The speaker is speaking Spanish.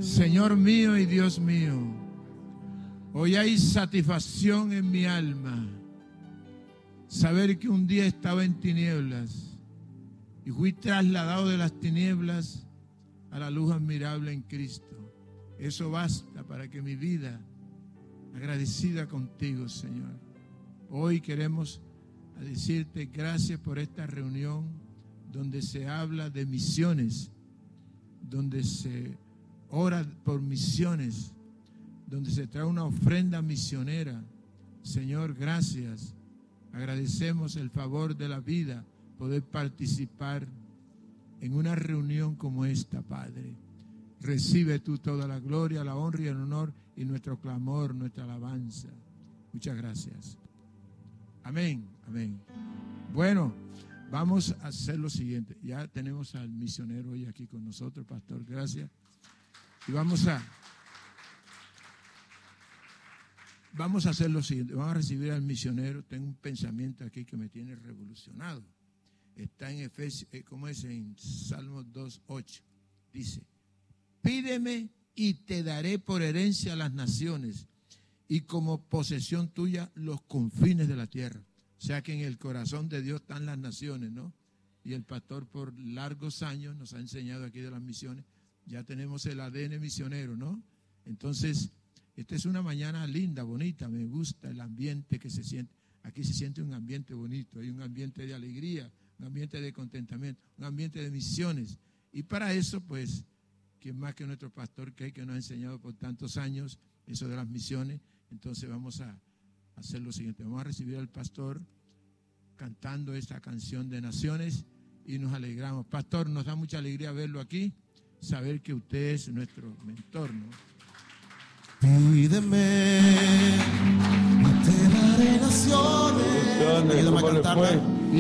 Señor mío y Dios mío, hoy hay satisfacción en mi alma. Saber que un día estaba en tinieblas y fui trasladado de las tinieblas a la luz admirable en Cristo. Eso basta para que mi vida, agradecida contigo, Señor. Hoy queremos decirte gracias por esta reunión donde se habla de misiones, donde se ora por misiones, donde se trae una ofrenda misionera. Señor, gracias. Agradecemos el favor de la vida, poder participar en una reunión como esta, Padre. Recibe tú toda la gloria, la honra y el honor y nuestro clamor, nuestra alabanza. Muchas gracias. Amén, amén. Bueno, vamos a hacer lo siguiente. Ya tenemos al misionero hoy aquí con nosotros, pastor, gracias. Y vamos a hacer lo siguiente. Vamos a recibir al misionero. Tengo un pensamiento aquí que me tiene revolucionado. Está en Efesios, ¿cómo es? En Salmos 2:8. Dice: pídeme y te daré por herencia a las naciones y como posesión tuya los confines de la tierra. O sea que en el corazón de Dios están las naciones, ¿no? Y el pastor por largos años nos ha enseñado aquí de las misiones. Ya tenemos el ADN misionero, ¿no? Entonces, esta es una mañana linda, bonita. Me gusta el ambiente que se siente. Aquí se siente un ambiente bonito. Hay un ambiente de alegría, un ambiente de contentamiento, un ambiente de misiones. Y para eso, pues, ¿quién más que nuestro pastor que nos ha enseñado por tantos años eso de las misiones? Entonces vamos a hacer lo siguiente. Vamos a recibir al pastor cantando esta canción de naciones y nos alegramos. Pastor, nos da mucha alegría verlo aquí, saber que usted es nuestro mentor, ¿no? Pídeme y te daré naciones. ¿Cómo le fue?